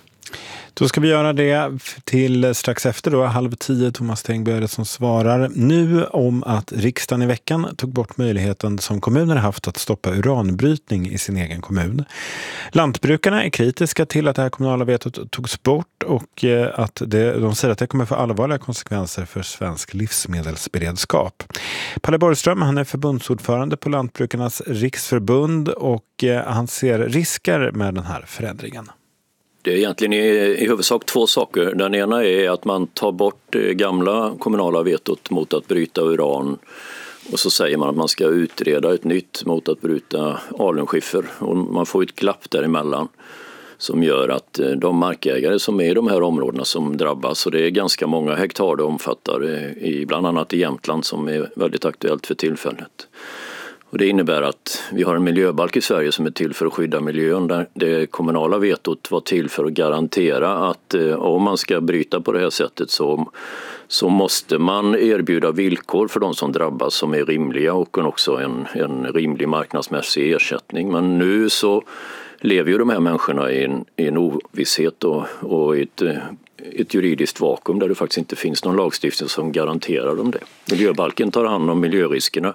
Då ska vi göra det till strax efter då, halv tio. Thomas Tengby är det som svarar nu om att riksdagen i veckan tog bort möjligheten som kommuner haft att stoppa uranbrytning i sin egen kommun. Lantbrukarna är kritiska till att det här kommunala vetot togs bort och att det, de säger att det kommer få allvarliga konsekvenser för svensk livsmedelsberedskap. Palle Borgström, han är förbundsordförande på Lantbrukarnas riksförbund och han ser risker med den här förändringen. Det är egentligen i, i huvudsak två saker. Den ena är att man tar bort det gamla kommunala vetot mot att bryta uran och så säger man att man ska utreda ett nytt mot att bryta alunskiffer. Och man får ett glapp däremellan som gör att de markägare som är i de här områdena som drabbas, och det är ganska många hektar det omfattar, i, bland annat i Jämtland som är väldigt aktuellt för tillfället. Och det innebär att vi har en miljöbalk i Sverige som är till för att skydda miljön. Där det kommunala vetot var till för att garantera att eh, om man ska bryta på det här sättet så, så måste man erbjuda villkor för de som drabbas som är rimliga och också en, en rimlig marknadsmässig ersättning. Men nu så lever ju de här människorna i en, i en ovisshet och, och ett, ett juridiskt vakuum där det faktiskt inte finns någon lagstiftning som garanterar dem det. Miljöbalken tar hand om miljöriskerna.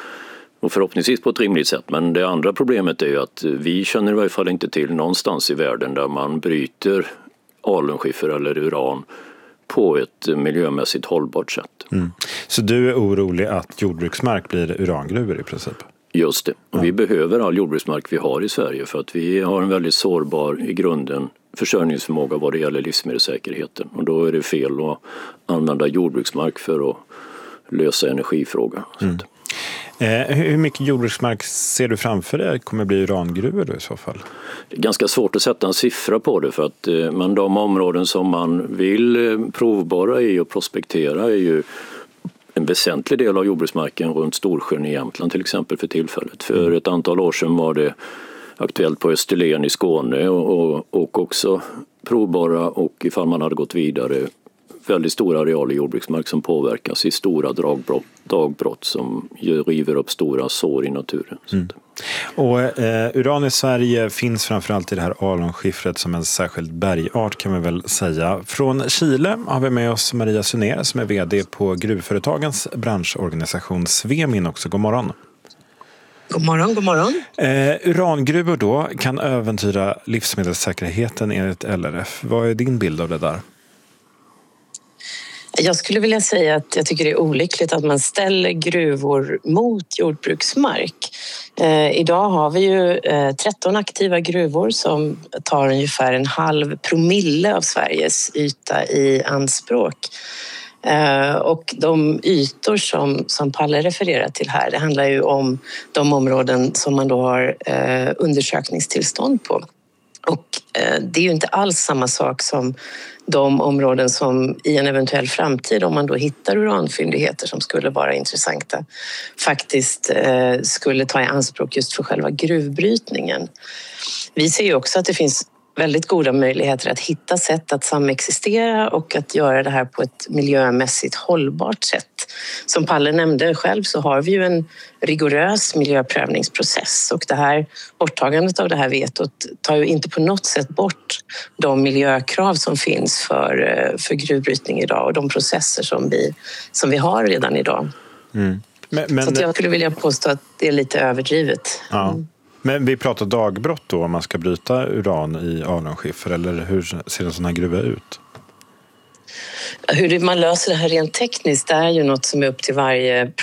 Och förhoppningsvis på ett rimligt sätt. Men det andra problemet är ju att vi känner i varje fall inte till någonstans i världen där man bryter alunskiffer eller uran på ett miljömässigt hållbart sätt. Mm. Så du är orolig att jordbruksmark blir urangruvor i princip? Just det. Och ja. Vi behöver all jordbruksmark vi har i Sverige för att vi har en väldigt sårbar i grunden försörjningsförmåga vad det gäller livsmedelssäkerheten. Och då är det fel att använda jordbruksmark för att lösa energifrågan. Mm. Eh, hur mycket jordbruksmark ser du framför dig kommer bli urangruvor då i så fall? Det är ganska svårt att sätta en siffra på det för att eh, men de områden som man vill eh, provborra i och prospektera är ju en väsentlig del av jordbruksmarken runt Storsjön i Jämtland till exempel för tillfället. För ett antal år sedan var det aktuellt på Österlen i Skåne och, och, och också provborra och ifall man hade gått vidare väldigt stora arealer jordbruksmark som påverkas i stora dagbrott, dagbrott som river upp stora sår i naturen. Mm. Och eh, uran i Sverige finns framförallt i det här alunskiffret som en särskild bergart kan man väl säga. Från Chile har vi med oss Maria Sunér som är vd på gruvföretagens branschorganisation Svemin också. God morgon. God morgon, god morgon. Eh, urangruvor då kan äventyra livsmedelssäkerheten enligt L R F. Vad är din bild av det där? Jag skulle vilja säga att jag tycker det är olyckligt att man ställer gruvor mot jordbruksmark. Eh, idag har vi ju eh, tretton aktiva gruvor som tar ungefär en halv promille av Sveriges yta i anspråk. Eh, och de ytor som, som Palle refererar till här, det handlar ju om de områden som man då har eh, undersökningstillstånd på. Och eh, det är ju inte alls samma sak som de områden som i en eventuell framtid, om man då hittar uranfyndigheter som skulle vara intressanta, faktiskt eh, skulle ta i anspråk just för själva gruvbrytningen. Vi ser ju också att det finns väldigt goda möjligheter att hitta sätt att samexistera och att göra det här på ett miljömässigt hållbart sätt. Som Palle nämnde själv så har vi ju en rigorös miljöprövningsprocess och det här borttagandet av det här vetot tar ju inte på något sätt bort de miljökrav som finns för, för gruvbrytning idag och de processer som vi, som vi har redan idag. Mm. Men, men... Så att jag skulle vilja påstå att det är lite överdrivet. Ja. Mm. Men vi pratar dagbrott då om man ska bryta uran i alunskiffer, eller hur ser en sån här gruva ut? Hur man löser det här rent tekniskt, det är ju något som är upp till varje